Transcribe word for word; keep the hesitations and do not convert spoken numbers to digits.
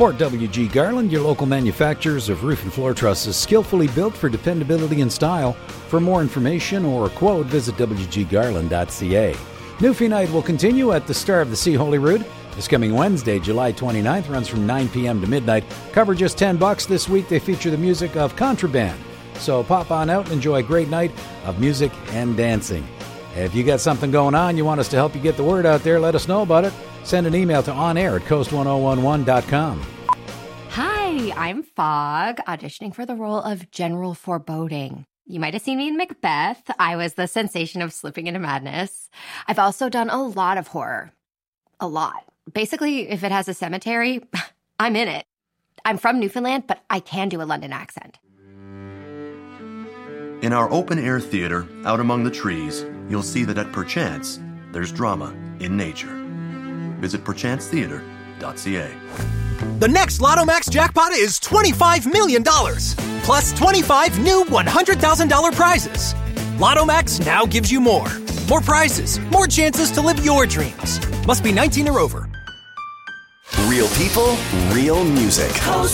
Support W G Garland, your local manufacturers of roof and floor trusses, skillfully built for dependability and style. For more information or a quote, visit w g garland dot c a. Newfie Night will continue at the Star of the Sea Holyrood. This coming Wednesday, July twenty-ninth, runs from nine p.m. to midnight. Cover just ten bucks this week. They feature the music of Contraband. So pop on out and enjoy a great night of music and dancing. If you got something going on, you want us to help you get the word out there, let us know about it. Send an email to onair at coast ten eleven dot com. Hi, I'm Fog, auditioning for the role of General Foreboding. You might have seen me in Macbeth. I was the sensation of slipping into madness. I've also done a lot of horror. A lot. Basically, if it has a cemetery, I'm in it. I'm from Newfoundland, but I can do a London accent. In our open-air theater, out among the trees, you'll see that at Perchance, there's drama in nature. Visit perchance theater dot c a. The next Lotto Max jackpot is twenty-five million dollars, plus twenty-five new one hundred thousand dollars prizes. Lotto Max now gives you more. More prizes, more chances to live your dreams. Must be nineteen or over. Real people, real music.